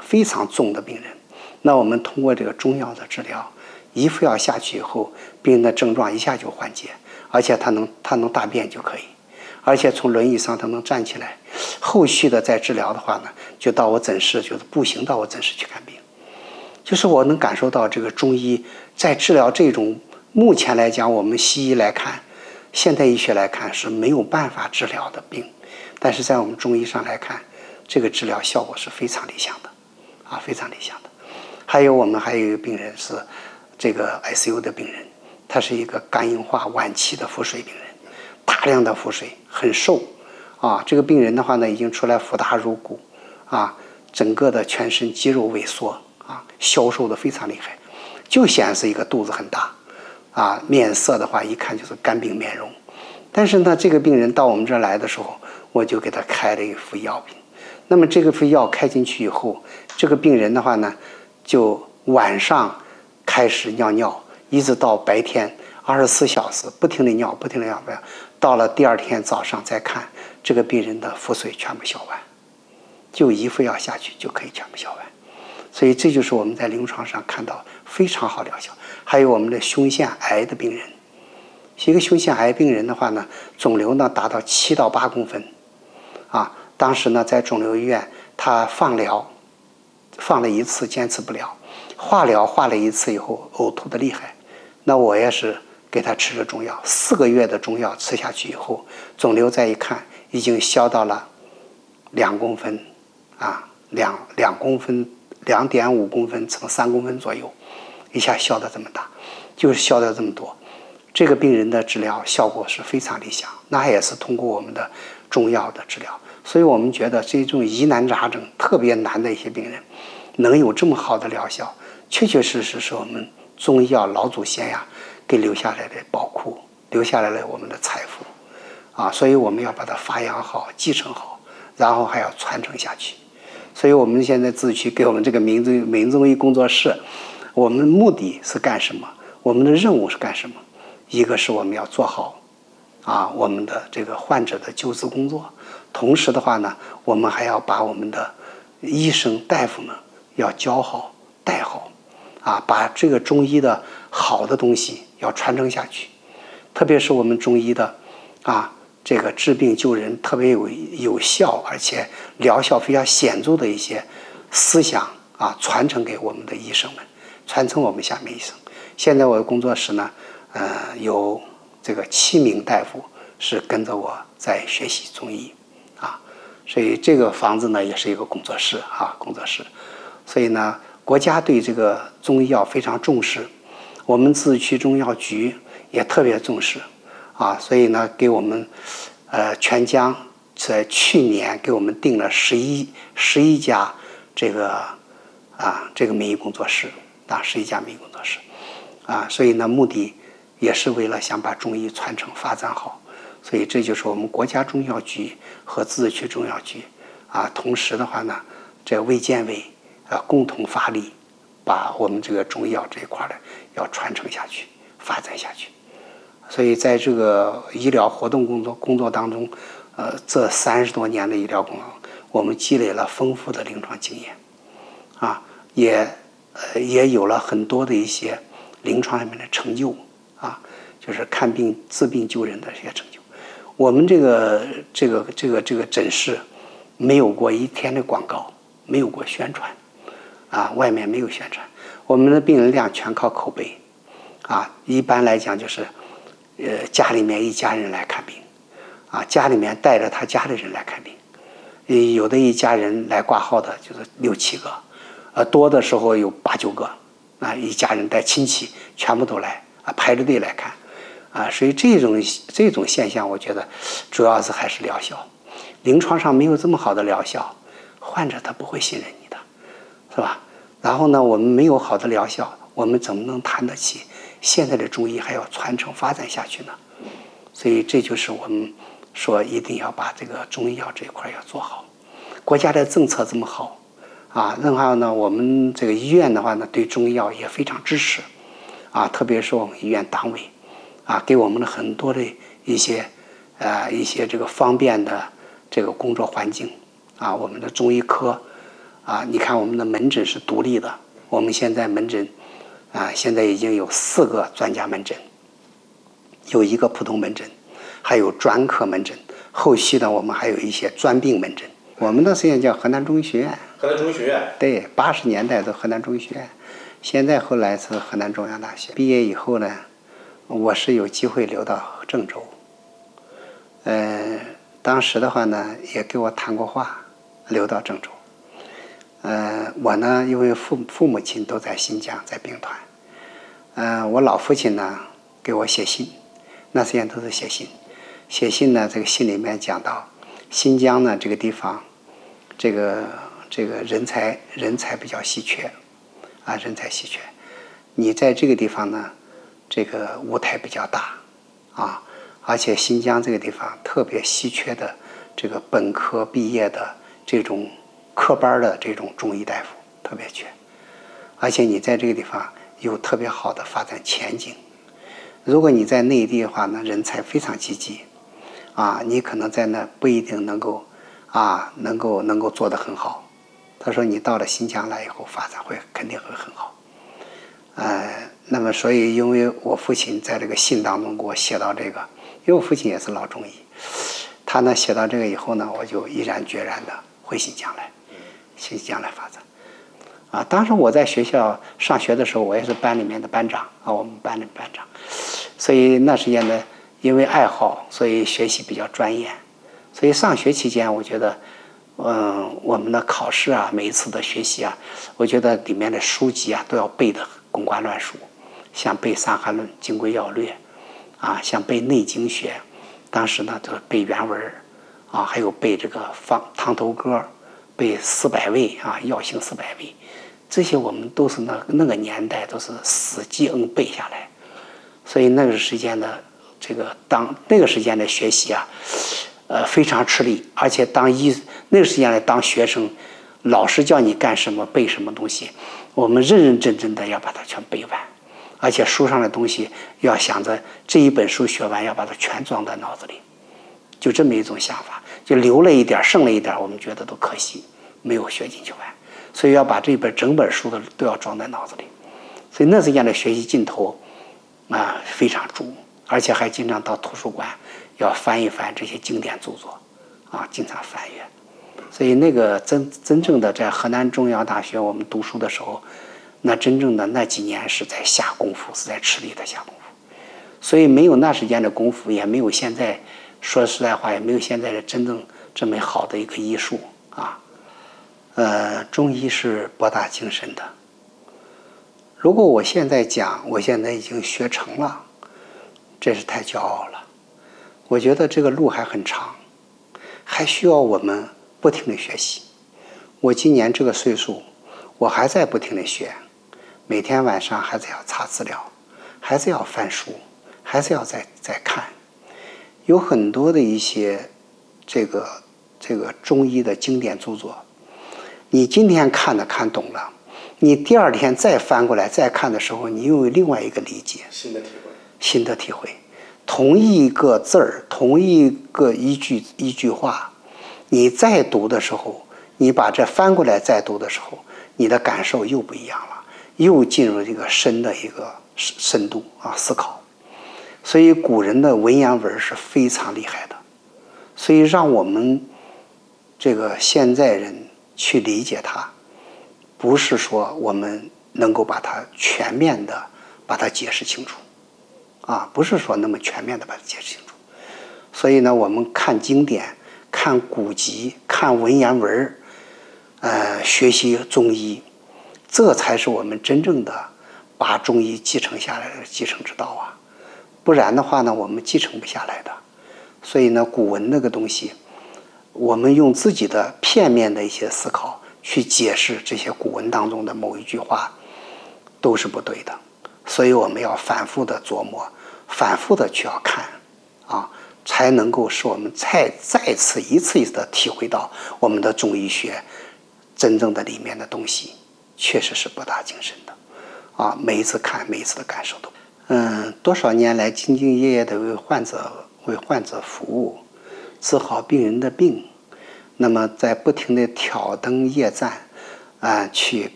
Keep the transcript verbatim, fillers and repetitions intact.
非常重的病人，那我们通过这个中药的治疗，一副药下去以后，病人的症状一下就缓解，而且他能他能大便就可以，而且从轮椅上他能站起来。后续的再治疗的话呢，就到我诊室，就是步行到我诊室去看病。就是我能感受到这个中医在治疗这种目前来讲，我们西医来看，现代医学来看是没有办法治疗的病，但是在我们中医上来看，这个治疗效果是非常理想的，啊，非常理想的。还有我们还有一个病人是这个 I C U 的病人，他是一个肝硬化晚期的腹水病人，大量的腹水，很瘦，啊，这个病人的话呢，已经出来腹大如鼓，啊，整个的全身肌肉萎缩，啊，消瘦的非常厉害，就显示一个肚子很大，啊，面色的话一看就是肝病面容。但是呢，这个病人到我们这儿来的时候，我就给他开了一副药品。那么这个副药开进去以后，这个病人的话呢，就晚上开始尿尿，一直到白天二十四小时不停地尿，不停地尿，到了第二天早上再看，这个病人的腹水全部消完，就一副药下去就可以全部消完。所以这就是我们在临床上看到非常好疗效。还有我们的胸腺癌的病人，一个胸腺癌病人的话呢，肿瘤呢达到七到八公分，啊，当时呢在肿瘤医院，他放疗，放了一次坚持不了，化疗化了一次以后呕吐的厉害，那我也是给他吃了中药，四个月的中药吃下去以后，肿瘤再一看已经消到了两公分，啊，两两公分。两点五公分乘三公分左右，一下消得这么大，就是消得这么多。这个病人的治疗效果是非常理想，那也是通过我们的中药的治疗。所以我们觉得这种疑难杂症特别难的一些病人，能有这么好的疗效，确确实实是我们中医药老祖先呀给留下来的宝库，留下来了我们的财富啊！所以我们要把它发扬好，继承好，然后还要传承下去。所以我们现在自衢给我们这个民中民中医工作室，我们目的是干什么？我们的任务是干什么？一个是我们要做好啊我们的这个患者的救治工作，同时的话呢，我们还要把我们的医生大夫们要教好带好，啊，把这个中医的好的东西要传承下去，特别是我们中医的啊。这个治病救人特别有有效，而且疗效非常显著的一些思想啊，传承给我们的医生们，传承我们下面医生。现在我的工作室呢，呃，有这个七名大夫是跟着我在学习中医啊，所以这个房子呢也是一个工作室啊，工作室。所以呢，国家对这个中医药非常重视，我们自衢中药局也特别重视。啊，所以呢，给我们，呃，全江在去年给我们定了十一十一家这个啊这个民医工作室啊，十一家民医工作室，啊，所以呢，目的也是为了想把中医传承发展好，所以这就是我们国家中药局和自衢中药局啊，同时的话呢，这卫健委啊共同发力，把我们这个中医药这一块呢要传承下去，发展下去。所以在这个医疗活动工作工作当中，呃，这三十多年的医疗工作，我们积累了丰富的临床经验，啊，也呃也有了很多的一些临床上面的成就啊，就是看病治病救人的这些成就。我们这个这个这个这个诊室没有过一天的广告，没有过宣传，啊，外面没有宣传，我们的病人量全靠口碑，啊，一般来讲就是。呃，家里面一家人来看病，啊，家里面带着他家里人来看病，呃，有的一家人来挂号的就是六七个，呃，多的时候有八九个，啊，一家人带亲戚全部都来，啊，排着队来看，啊，所以这种这种现象，我觉得主要是还是疗效，临床上没有这么好的疗效，患者他不会信任你的，是吧？然后呢，我们没有好的疗效，我们怎么能谈得起现在的中医还要传承发展下去呢？所以这就是我们说一定要把这个中医药这一块要做好。国家的政策这么好啊，然后呢，我们这个医院的话呢，对中医药也非常支持啊，特别是我们医院党委啊，给我们了很多的一些呃一些这个方便的这个工作环境啊，我们的中医科啊，你看我们的门诊是独立的，我们现在门诊啊，现在已经有四个专家门诊，有一个普通门诊，还有专科门诊，后期呢我们还有一些专病门诊。我们的实验叫河南中医学院。 河南中医学院。 对，八十年代的河南中医学院，现在后来是河南中央大学。毕业以后呢，我是有机会留到郑州。呃，当时的话呢，也给我谈过话，留到郑州。呃，我呢，因为父父母亲都在新疆，在兵团。呃，我老父亲呢给我写信，那时间都是写信。写信呢，这个信里面讲到，新疆呢这个地方，这个这个人才人才比较稀缺，啊，人才稀缺。你在这个地方呢，这个舞台比较大，啊，而且新疆这个地方特别稀缺的这个本科毕业的这种科班的这种中医大夫特别缺，而且你在这个地方有特别好的发展前景。如果你在内地的话呢，人才非常济济，啊，你可能在那不一定能够啊能够能够做得很好。他说你到了新疆来以后，发展会肯定会很好。呃，那么所以因为我父亲在这个信当中给我写到这个，因为我父亲也是老中医，他呢写到这个以后呢，我就毅然决然的回新疆来，新疆来发展。啊，当时我在学校上学的时候，我也是班里面的班长啊，我们班的班长，所以那时间呢，因为爱好，所以学习比较专业。所以上学期间，我觉得，嗯，我们的考试啊，每一次的学习啊，我觉得里面的书籍啊都要背得滚瓜烂熟，像背《伤寒论》《金匮要略》，啊，像背《内经学》，当时呢都是背原文，啊，还有背这个方汤头歌，背四百味啊，药性四百味。这些我们都是那那个年代都是死记硬背下来，所以那个时间的这个当那个时间的学习啊，呃非常吃力，而且当医那个时间来当学生，老师叫你干什么背什么东西，我们认认真真的要把它全背完，而且书上的东西要想着这一本书学完要把它全装在脑子里，就这么一种想法，就留了一点剩了一点，我们觉得都可惜，没有学进去完。所以要把这本整本书的都要装在脑子里，所以那时间的学习劲头啊非常足，而且还经常到图书馆要翻一翻这些经典著作，啊，经常翻阅。所以那个真真正的在河南中医药大学我们读书的时候，那真正的那几年是在下功夫，是在吃力的下功夫。所以没有那时间的功夫，也没有现在，说实在话，也没有现在的真正这么好的一个医术啊。呃，中医是博大精深的。如果我现在讲，我现在已经学成了，这是太骄傲了。我觉得这个路还很长，还需要我们不停地学习。我今年这个岁数，我还在不停地学，每天晚上还是要查资料，还是要翻书，还是要再再看。有很多的一些这个这个中医的经典著作。你今天看的看懂了，你第二天再翻过来再看的时候，你又有另外一个理解， 新的体会， 新的体会。同一个字儿，同一个一句一句话，你再读的时候，你把这翻过来再读的时候，你的感受又不一样了，又进入这个深的一个深度啊思考。所以古人的文言文是非常厉害的，所以让我们这个现在人去理解它，不是说我们能够把它全面的把它解释清楚，啊，不是说那么全面的把它解释清楚。所以呢，我们看经典、看古籍、看文言文，呃，学习中医，这才是我们真正的把中医继承下来的继承之道啊。不然的话呢，我们继承不下来的。所以呢，古文那个东西，我们用自己的片面的一些思考去解释这些古文当中的某一句话，都是不对的。所以我们要反复的琢磨，反复的去要看，啊，才能够使我们再再次一次一次的体会到我们的中医学真正的里面的东西，确实是博大精深的，啊，每一次看，每一次的感受都，嗯，多少年来兢兢业业的为患者为患者服务。治好病人的病，那么在不停的挑灯夜战， 啊、去